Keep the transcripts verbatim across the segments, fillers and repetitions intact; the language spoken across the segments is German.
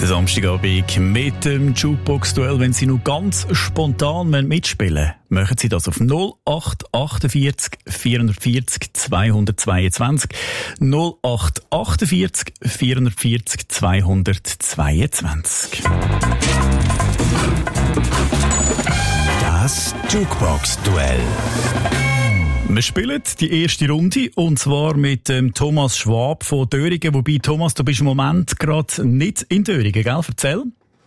Der Samstagabend mit dem Jukebox-Duell. Wenn Sie nur ganz spontan mitspielen wollen, machen Sie das auf null acht achtundvierzig vierhundertvierzig zweihundertzweiundzwanzig. null acht achtundvierzig vierhundertvierzig zweihundertzweiundzwanzig. Das Jukebox-Duell. Wir spielen die erste Runde, und zwar mit ähm, Thomas Schwab von Döringen. Wobei, Thomas, du bist im Moment gerade nicht in Döringen, gell? Erzähl.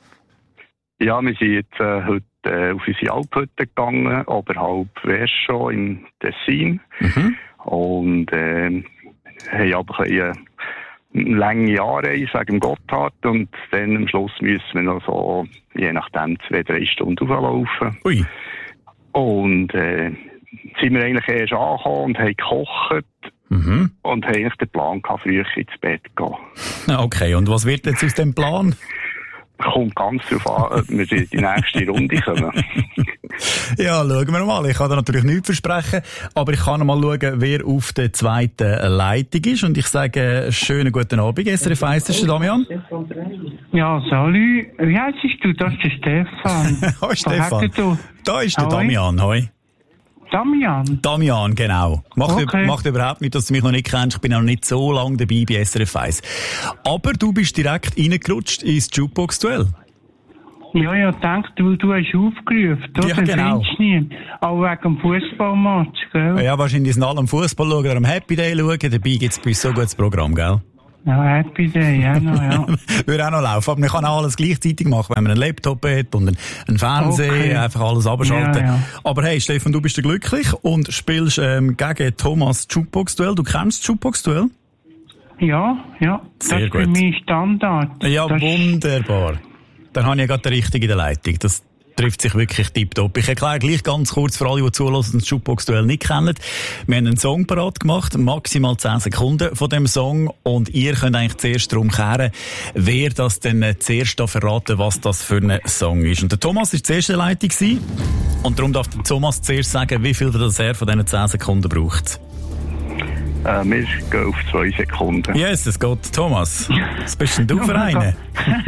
Ja, wir sind jetzt äh, heute äh, auf unsere Alphütte gegangen, oberhalb Verscho im Tessin. Mhm. Und äh, haben aber eine lange Anreise wegen Gotthard. Und dann am Schluss müssen wir noch so, je nachdem, zwei, drei Stunden auflaufen. Ui. Und äh, sind wir eigentlich erst angekommen und haben gekocht mhm. und haben eigentlich den Plan gehabt, früh ins Bett zu gehen. Okay, und was wird jetzt aus dem Plan? Kommt ganz darauf an, ob wir in die nächste Runde kommen. Ja, schauen wir mal. Ich kann da natürlich nichts versprechen, aber ich kann noch mal schauen, wer auf der zweiten Leitung ist. Und ich sage, schönen guten Abend, S R F eins, das ist der Damian. Ja, salut. Wie heißt du? Das ist der Stefan. Hoi, Stefan. Da ist der Damian, hoi. Damian? Damian, genau. Macht, okay. macht überhaupt nicht, dass du mich noch nicht kennst. Ich bin auch nicht so lange dabei bei S R F eins. Aber du bist direkt reingerutscht ins Jukebox-Duell. Ja, ja, denke, du, du hast aufgerufen. Du ja, genau. Nie. Auch wegen dem Fußballmatch, gell? Ja, wahrscheinlich sind alle am Fußball schauen oder am Happy Day schauen. Dabei gibt es bei uns so ein gutes Programm, gell? Ja, Happy Day, ja, noch, ja. Würde auch noch laufen, aber man kann auch alles gleichzeitig machen, wenn man einen Laptop hat und einen, einen Fernseher, okay. Einfach alles abschalten. Ja, ja. Aber hey, Stefan, du bist ja glücklich und spielst ähm, gegen Thomas Jukebox-Duell. Du kennst das Jukebox-Duell? Ja, ja. Sehr das gut. ist für mich Standard. Ja, das wunderbar. Dann habe ich ja gerade den richtigen in der Leitung. Das trifft sich wirklich tipptopp. Ich erkläre gleich ganz kurz für alle, die zuhören und das Jukebox-Duell nicht kennen. Wir haben einen Song parat gemacht, maximal zehn Sekunden von dem Song, und ihr könnt eigentlich zuerst darum kehren, wer das denn zuerst verraten, was das für ein Song ist. Und der Thomas war zuerst in der Leitung und darum darf der Thomas zuerst sagen, wie viel das er von diesen zehn Sekunden braucht. Äh, wir gehen auf zwei Sekunden. Yes, es geht. Thomas, was bist denn du für einen?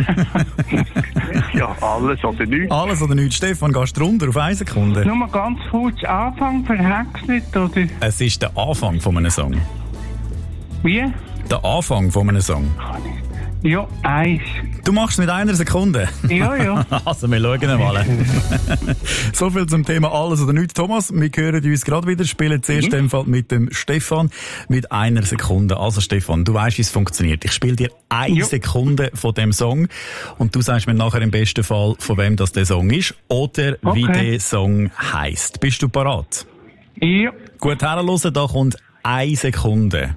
Ja, alles oder nichts. Alles oder nichts. Stefan, gehst du runter auf eine Sekunde? Nur mal ganz kurz, Anfang verhexelt, oder? Es ist der Anfang von einem Song. Wie? Der Anfang von einem Song. Ja, eins. Du machst mit einer Sekunde? Ja, ja. Also, wir schauen mal. So viel zum Thema alles oder nichts. Thomas, wir hören uns gerade wieder, spielen zuerst mhm. Fall mit dem Stefan mit einer Sekunde. Also Stefan, du weißt, wie es funktioniert. Ich spiele dir eine ja. Sekunde von dem Song und du sagst mir nachher im besten Fall, von wem das der Song ist oder okay. wie der Song heisst. Bist du parat? Ja. Gut, herhören, da kommt eine Sekunde.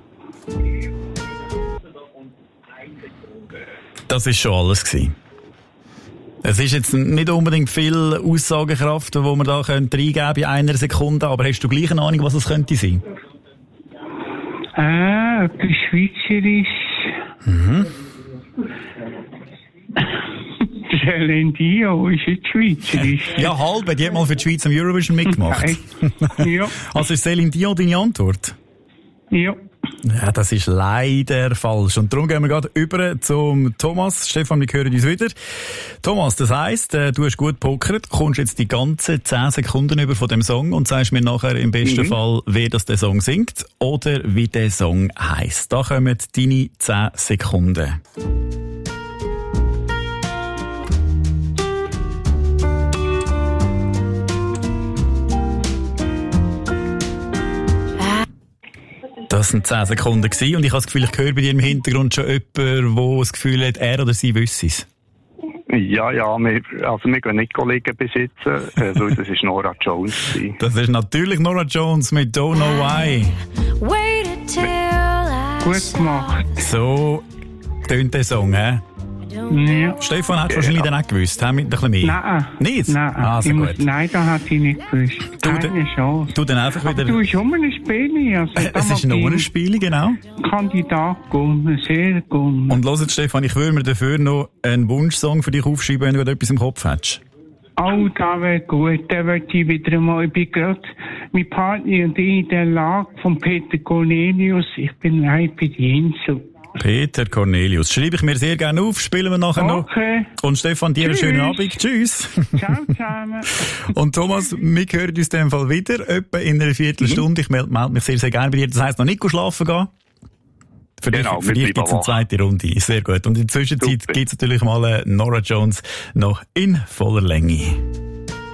Das war schon alles gewesen. Es ist jetzt nicht unbedingt viel Aussagekraft, die wir da reingeben können in einer Sekunde, aber hast du gleich eine Ahnung, was es könnte sein? Äh, etwas Schweizerisch. Mhm. Celine Dion ist jetzt Schweizerisch. Ja, halb. Die hat mal für die Schweiz am Eurovision mitgemacht. Ja. Also ist Celine Dion deine Antwort? Ja. Ja, das ist leider falsch. Und darum gehen wir gerade über zum Thomas. Stefan, wir hören uns wieder. Thomas, das heisst, du hast gut pokert, kommst jetzt die ganzen zehn Sekunden über von dem Song und sagst mir nachher im besten mhm. Fall, wer das der Song singt oder wie der Song heisst. Da kommen deine zehn Sekunden. Das waren zehn Sekunden gewesen, und ich habe das Gefühl, ich höre bei dir im Hintergrund schon jemanden, der das Gefühl hat, er oder sie wüsste es. Ja, ja, wir, also wir gehen nicht Kollegen besitzen, äh, weil das ist Norah Jones. Das ist natürlich Norah Jones mit Don't Know Why. Gut gemacht. So tönt der Song, hä? Ja. Stefan hat ja, wahrscheinlich ja. dann auch gewusst, hä? Mit ein bisschen mehr. Nein. Nicht? Nein, ah, so ich gut. muss, nein, da hat ich nicht gewusst. Du, Keine Chance. Du dann einfach wieder... Aber du bist um ein Spiel. Also, es ist noch ein Spiel, genau. Kandidat gewonnen, sehr gewonnen. Und hört, Stefan, ich würde mir dafür noch einen Wunschsong für dich aufschreiben, wenn du etwas im Kopf hättest. Oh, das wäre gut. Da würde ich wieder einmal, ich bin gerade mit Partner und ich in der Lage von Peter Cornelius. Ich bin live bei der Insel. Peter Cornelius. Schreibe ich mir sehr gerne auf, spielen wir nachher Okay. noch. Und Stefan, dir einen Tschüss. schönen Abend. Tschüss. Ciao zusammen. Und Thomas, wir hören uns in dem Fall wieder, etwa in einer Viertelstunde. Ich melde melde mich sehr, sehr gerne bei dir. Das heisst, noch nicht schlafen gehen. Für Genau, dich, für dich gibt es eine zweite Runde. Sehr gut. Und in der Zwischenzeit gibt es natürlich mal Nora Jones noch in voller Länge.